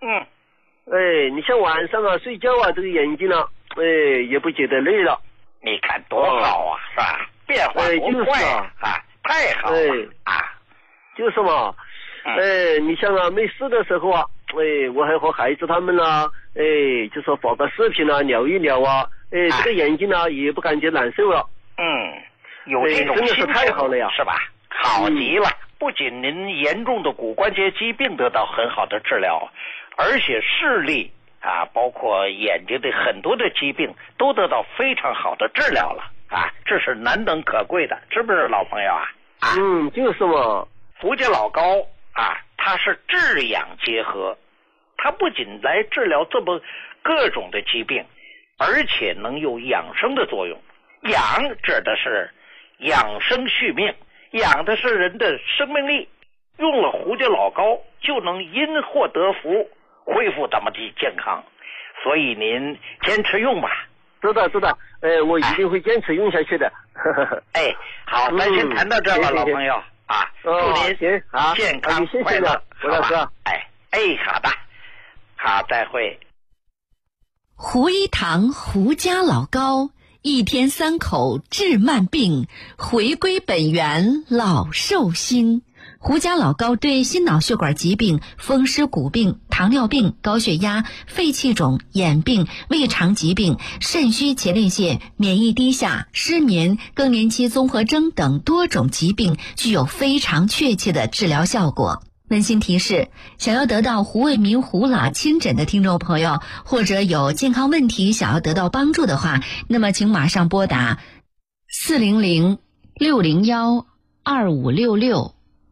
你像晚上啊睡觉啊，这个眼睛呢，也不觉得累了。 你看多好啊，是吧？变化多快啊！太好了就是嘛。你像啊没事的时候啊，我还和孩子他们呢，就说发个视频啊，聊一聊啊，这个眼睛呢也不感觉难受了。 有这种真的是太好了呀， 是吧？好极了！不仅您严重的骨关节疾病得到很好的治疗，而且视力啊，包括眼睛的很多的疾病都得到非常好的治疗了啊，这是难能可贵的，是不是老朋友啊？ 就是嘛。 福家老高啊，它是治养结合，它不仅来治疗这么各种的疾病，而且能有养生的作用。养指的是养生续命，养的是人的生命力。用了胡家老高就能因祸得福，恢复咱们的健康。所以您坚持用吧。 知道，我一定会坚持用下去的。 好，咱先谈到这吧，老朋友啊。祝您健康快乐， 吴老师。 好的，好，再会。 胡一堂胡家老高，一天3口治慢病，回归本源老寿星。胡家老高对心脑血管疾病、风湿骨病、糖尿病、高血压、肺气肿、眼病、胃肠疾病、肾虚前列腺、免疫低下、失眠、更年期综合征等多种疾病具有非常确切的治疗效果。温馨提示，想要得到胡卫民胡老亲诊的听众朋友，或者有健康问题想要得到帮助的话，那么请马上拨打400-601-2566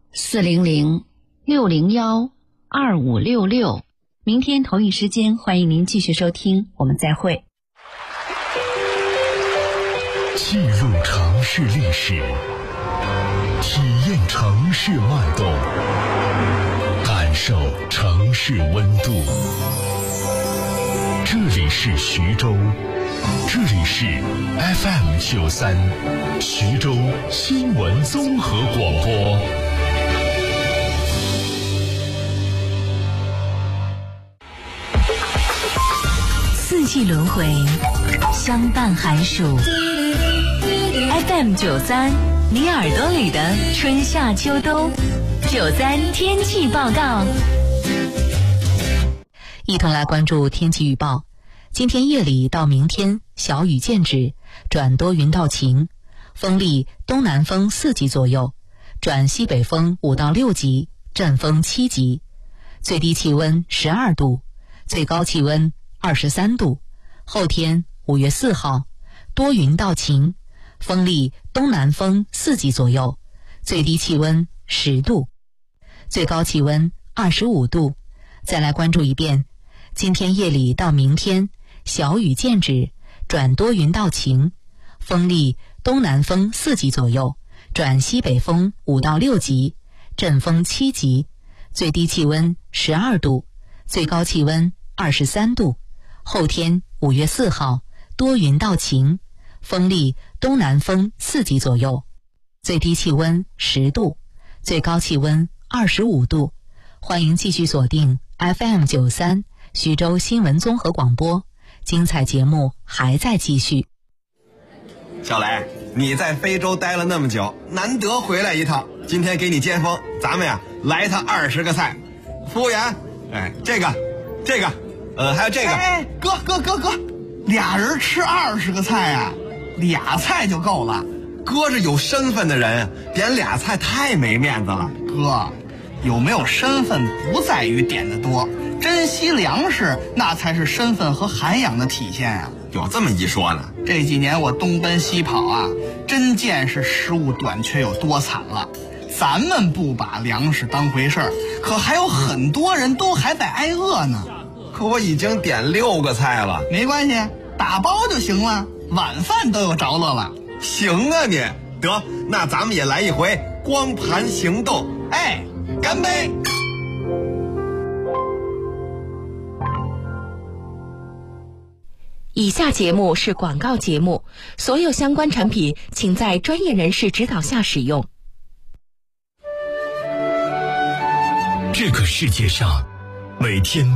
400-601-2566。明天同一时间，欢迎您继续收听，我们再会。 记录城市历史，体验城市脉动，感受城市温度。这里是徐州，这里是 FM93 徐州新闻综合广播。 四季轮回，相伴寒暑。FM93，你耳朵里的春夏秋冬。93天气报告。一同来关注天气预报。今天夜里到明天小雨见止，转多云到晴，风力东南风4级左右，转西北风5到6级，阵风7级，最低气温12度，最高气温23度。后天5月4号，多云到晴，风力东南风4级左右，最低气温10度，最高气温25度。再来关注一遍，今天夜里到明天小雨见止，转多云到晴，风力东南风4级左右，转西北风5到6级，阵风7级，最低气温12度，最高气温23度。后天5月4号，多云到晴，风力东南风4级左右，最低气温10度，最高气温25度。欢迎继续锁定 FM93 徐州新闻综合广播，精彩节目还在继续。 小雷，你在非洲待了那么久，难得回来一趟，今天给你接风，咱们呀来他20个菜。服务员，这个，还有这个。 哥，俩人吃20个菜啊，2菜就够了。 哥是有身份的人，点2菜太没面子了。 哥，有没有身份不在于点的多，珍惜粮食那才是身份和涵养的体现啊。 有这么一说呢。 这几年我东奔西跑啊，真见识食物短缺有多惨了。咱们不把粮食当回事儿，可还有很多人都还在挨饿呢。 可我已经点6个菜了。 没关系，打包就行了，晚饭都有着落了。 行啊你，得，那咱们也来一回光盘行动。干杯！ 以下节目是广告节目，所有相关产品请在专业人士指导下使用。 这个世界上，每天